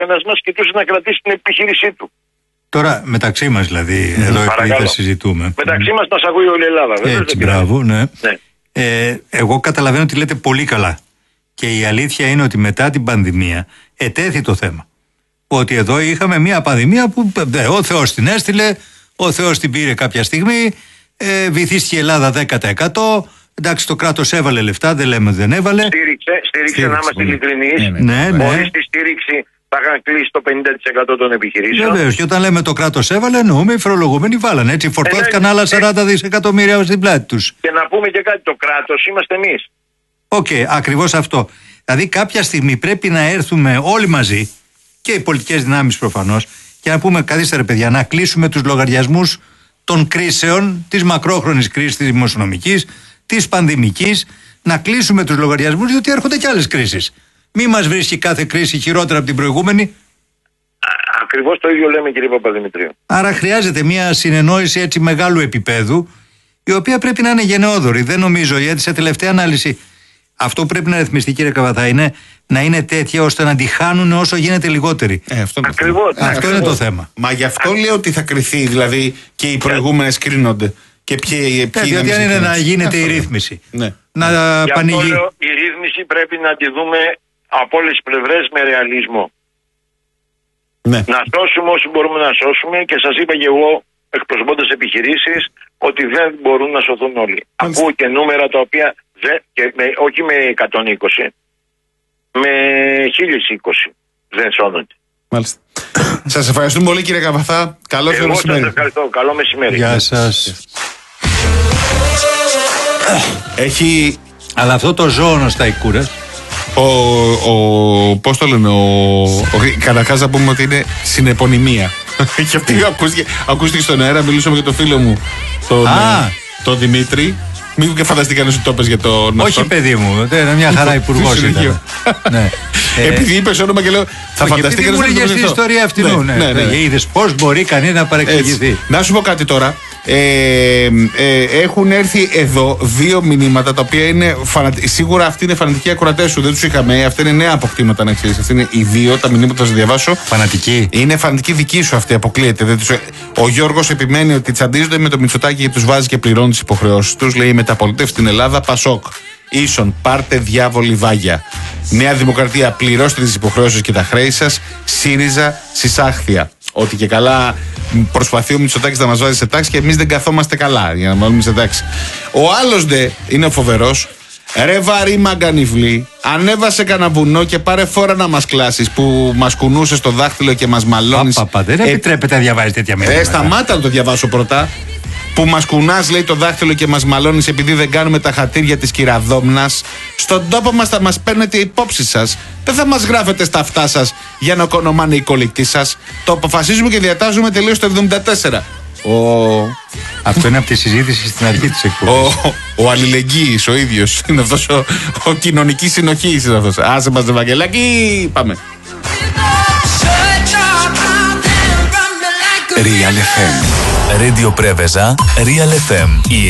ένας μας κοιτούσε να κρατήσει την επιχείρησή του. Τώρα μεταξύ μας δηλαδή, εδώ επειδή θα συζητούμε. Μεταξύ μας μας ακούει όλη η Ελλάδα, βέβαια. Έτσι, μπράβο, ναι. Εγώ καταλαβαίνω ότι λέτε πολύ καλά. Και η αλήθεια είναι ότι μετά την πανδημία ετέθη το θέμα. Ότι εδώ είχαμε μια πανδημία που ο Θεός την έστειλε, ο Θεός την πήρε κάποια στιγμή, βυθίστηκε η Ελλάδα 10%. Εντάξει, το κράτος έβαλε λεφτά, δεν λέμε ότι δεν έβαλε. Στήριξε να είμαστε ειλικρινείς. Ναι. Χωρίς τη στήριξη θα είχαν κλείσει το 50% των επιχειρήσεων. Βεβαίως, και όταν λέμε το κράτος έβαλε, εννοούμε οι φορολογούμενοι βάλανε. Έτσι, φορτώθηκαν άλλα 40 δισεκατομμύρια στην πλάτη τους. Και να πούμε και κάτι, το κράτος είμαστε εμείς. Ακριβώς αυτό. Δηλαδή, κάποια στιγμή πρέπει να έρθουμε όλοι μαζί, και οι πολιτικές δυνάμεις προφανώς, και να πούμε: καθίστε ρε παιδιά, να κλείσουμε τους λογαριασμούς των κρίσεων, της μακρόχρονης κρίσης, της δημοσιονομικής, της πανδημικής, να κλείσουμε τους λογαριασμούς, διότι έρχονται και άλλες κρίσεις. Μη μας βρίσκει κάθε κρίση χειρότερα από την προηγούμενη. Ακριβώς το ίδιο λέμε, κύριε Παπαδημητρίου. Άρα χρειάζεται μια συνεννόηση έτσι μεγάλου επίπεδου, η οποία πρέπει να είναι γενναιόδορη. Δεν νομίζω, γιατί σε τελευταία ανάλυση αυτό που πρέπει να ρυθμιστεί, κύριε Καβαθά, είναι να είναι τέτοια ώστε να τη χάνουν όσο γίνεται λιγότεροι. Αυτό είναι το θέμα. Μα γι' αυτό λέω ότι θα κριθεί, δηλαδή και οι προηγούμενες κρίνονται. Και διότι αν είναι να γίνεται η ρύθμιση. Ναι. Να πανηγεί. Η ρύθμιση πρέπει να τη δούμε από όλες τις πλευρές με ρεαλισμό. Ναι. Να σώσουμε όσοι μπορούμε να σώσουμε, και σας είπα και εγώ, εκπροσωπώντας επιχειρήσεις, ότι δεν μπορούν να σωθούν όλοι. Ακούω και νούμερα τα οποία όχι με 120, με 1020 δεν σώνονται. Μάλιστα. Σας ευχαριστούμε πολύ, κύριε Καβαθά. Καλό μεσημέρι. Εγώ σας ευχαριστώ. Καλό μεσημέρι. Γεια σας. Αλλά αυτό το ζώο στα Ικούρας. Πώς το λένε, καταρχάς να πούμε ότι είναι συνεπωνυμία. Και αυτή ακούστηκε στον αέρα, μιλούσαμε για το φίλο μου, τον Δημήτρη. Μην και φανταστεί κανείς ότι το είπες για τον... Όχι, παιδί μου, είναι μια χαρά υπουργός ήταν. Επειδή είπες όνομα και λέω, θα φανταστεί κανείς ότι το είπες. Στην ιστορία αυτινού. Είδες πώς μπορεί κανείς να παρεξηγηθεί. Να σου πω κάτι τώρα. Έχουν έρθει εδώ 2 μηνύματα τα οποία είναι σίγουρα αυτοί είναι φανατικοί ακροατές σου. Δεν τους είχαμε. Αυτά είναι νέα αποκτήματα, να ξέρεις. Αυτά είναι οι 2 τα μηνύματα που θα σας διαβάσω. Φανατικοί. Είναι φανατικοί δικοί σου αυτοί, αποκλείεται. Ο Γιώργος επιμένει ότι τσαντίζονται με το Μητσοτάκη και τους βάζει και πληρώνει τις υποχρεώσεις τους. Λέει: μεταπολιτεύσει στην Ελλάδα, Πασόκ. Ίσον, πάρτε διάβολη βάγια. Νέα Δημοκρατία, πληρώστε τις υποχρεώσεις και τα χρέη σας. ΣΥΡΙΖΑ, συσάχθεια. Ότι και καλά προσπαθεί ο Μητσοτάκης να μας βάζει σε τάξη και εμείς δεν καθόμαστε καλά για να βάλουμε σε τάξη. Ο άλλος δε είναι φοβερός. Ρε βαρύ μαγκανιβλή, ανέβασε κανένα βουνό και πάρε φόρα να μας κλάσεις που μας κουνούσε στο δάχτυλο και μας μαλώνεις. Δεν επιτρέπεται να διαβάζεις τέτοια μηνύματα. Σταμάτα να το διαβάσω πρώτα. Που μας κουνάς, λέει, το δάχτυλο και μας μαλώνεις επειδή δεν κάνουμε τα χατήρια της κυραδόμνας. Στον τόπο μας θα μας παίρνετε υπόψη σας. Δεν θα μας γράφετε στα αυτά σας για να οκονομάνε οι κολλητοί σας. Το αποφασίζουμε και διατάζουμε τελείως το 1974. Αυτό είναι από τη συζήτηση στην αρχή της εκπομπής. Ο αλληλεγγύης ο ίδιος. Είναι αυτός ο κοινωνικής συνοχής. Είναι αυτός. Άσε μας, Ευαγγελάκη, πάμε. Real FM. Radio Preveza, Real FM. Η